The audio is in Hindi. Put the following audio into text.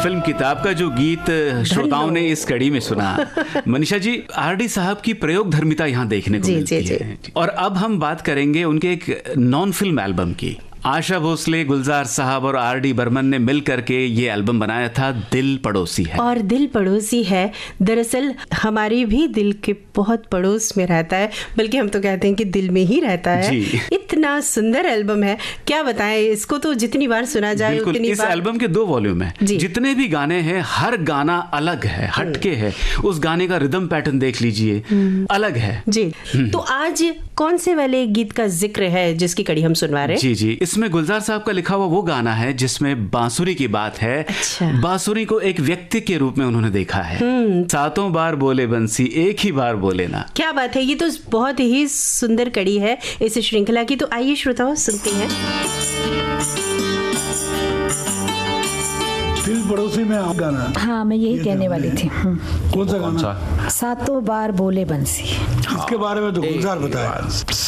फिल्म किताब का जो गीत श्रोताओं ने इस कड़ी में सुना, मनीषा जी, आरडी साहब की प्रयोग धर्मिता यहाँ देखने को मिलती है। और अब हम बात करेंगे उनके एक नॉन फिल्म एल्बम की। आशा भोसले, गुलजार साहब और आरडी बर्मन ने मिल करके ये एल्बम बनाया था, दिल पड़ोसी है। और दिल पड़ोसी है दरअसल हमारी भी दिल के बहुत पड़ोस में रहता है, बल्कि हम तो कहते हैं कि दिल में ही रहता है। इतना सुंदर एल्बम है, क्या बताएं। इसको तो जितनी बार सुना जाए उतनी इस एल्बम के 2 वॉल्यूम है, जितने भी गाने हैं हर गाना अलग है, हटके है। उस गाने का रिदम पैटर्न देख लीजिए, अलग है जी। तो आज कौन से वाले गीत का जिक्र है जिसकी कड़ी हम सुनवा रहे हैं? जी, इसमें गुलजार साहब का लिखा हुआ वो गाना है जिसमें बांसुरी की बात है। अच्छा। बांसुरी को एक व्यक्ति के रूप में उन्होंने देखा है। 7 बार बोले बंसी, एक ही बार बोले ना। क्या बात है, ये तो बहुत ही सुंदर कड़ी है इस श्रृंखला की। तो आइए श्रोताओं सुनते हैं। दिल पड़ोसी में आप गाना। हाँ, मैं यही कहने वाली थी। कौन सा गाना? 7 बार बोले बंसी। इसके बारे में तो गुलजार बताया।